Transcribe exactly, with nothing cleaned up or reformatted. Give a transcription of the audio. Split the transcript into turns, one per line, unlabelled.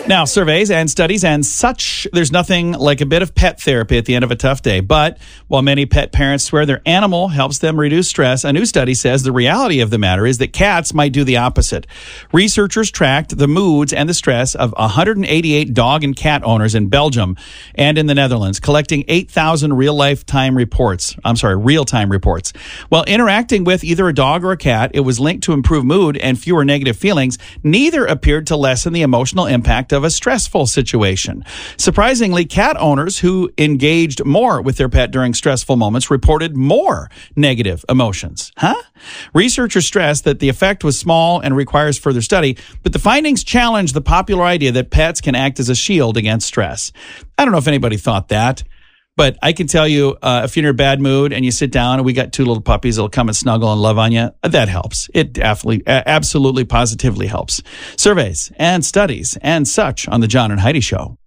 Now, surveys and studies and such, there's nothing like a bit of pet therapy at the end of a tough day. But while many pet parents swear their animal helps them reduce stress, a new study says the reality of the matter is that cats might do the opposite. Researchers tracked the moods and the stress of one hundred eighty-eight dog and cat owners in Belgium and in the Netherlands, collecting eight thousand real-life time reports. I'm sorry, real-time reports. While interacting with either a dog or a cat, it was linked to improved mood and fewer negative feelings. Neither appeared to lessen the emotional impact of a stressful situation. Surprisingly, cat owners who engaged more with their pet during stressful moments reported more negative emotions. Huh? Researchers stressed that the effect was small and requires further study, but the findings challenge the popular idea that pets can act as a shield against stress. I don't know if anybody thought that, but I can tell you, uh, if you're in a bad mood and you sit down and we got two little puppies that'll come and snuggle and love on you, that helps. It absolutely, absolutely positively helps. Surveys and studies and such on the John and Heidi Show.